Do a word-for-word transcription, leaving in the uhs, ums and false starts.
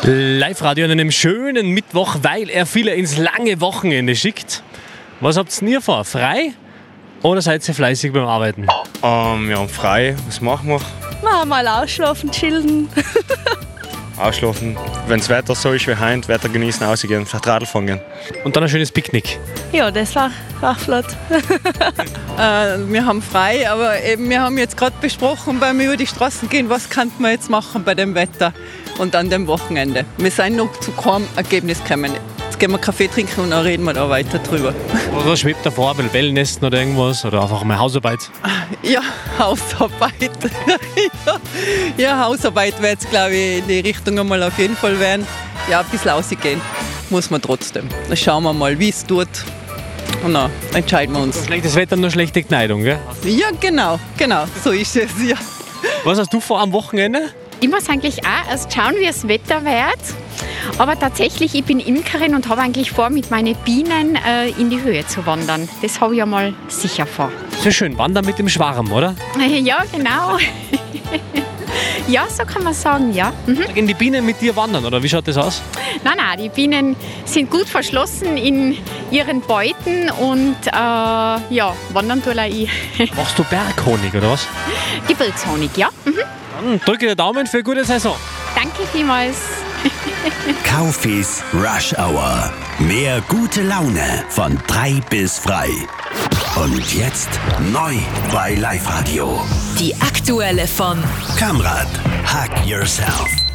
Live-Radio an einem schönen Mittwoch, weil er viele ins lange Wochenende schickt. Was habt ihr vor? Frei? Oder seid ihr fleißig beim Arbeiten? Ähm, ja, frei. Was machen wir? Na, mal ausschlafen, chillen. Ausschlafen. Wenn das Wetter so ist wie heute, Wetter genießen, rausgehen, vielleicht Radl fahren gehen. Und dann ein schönes Picknick. Ja, das war, war flott. äh, wir haben frei, aber eben, wir haben jetzt gerade besprochen, beim über die Straßen gehen, was kann man jetzt machen bei dem Wetter und an dem Wochenende. Wir sind noch zu keinem Ergebnis gekommen. Jetzt gehen wir Kaffee trinken und dann reden wir da weiter drüber. Oder schwebt davor, ein Wellnessen oder irgendwas? Oder einfach mal Hausarbeit? Ja, Hausarbeit. ja, ja, Hausarbeit wird jetzt, glaube ich, in die Richtung einmal auf jeden Fall werden. Ja, ein bisschen rausgehen muss man trotzdem. Dann schauen wir mal, wie es tut. Und dann entscheiden wir uns. Schlechtes Wetter, nur schlechte Kleidung, gell? Ja, genau, genau, so ist es, ja. Was hast du vor am Wochenende? Ich muss eigentlich auch erst schauen, wie das Wetter wird. Aber tatsächlich, ich bin Imkerin und habe eigentlich vor, mit meinen Bienen äh, in die Höhe zu wandern. Das habe ich ja mal sicher vor. Sehr schön, wandern mit dem Schwarm, oder? Ja, genau. Ja, so kann man sagen, ja. Mhm. Gehen die Bienen mit dir wandern, oder wie schaut das aus? Nein, nein, die Bienen sind gut verschlossen in ihren Beuten und äh, ja, wandern tue ich. Machst du Berghonig, oder was? Gebirgshonig, ja. Mhm. Dann drücke den Daumen für eine gute Saison. Danke vielmals. Kaufis Rush Hour. Mehr gute Laune von drei bis frei. Und jetzt neu bei Live Radio. Die aktuelle von Kamrad, Hug Yourself.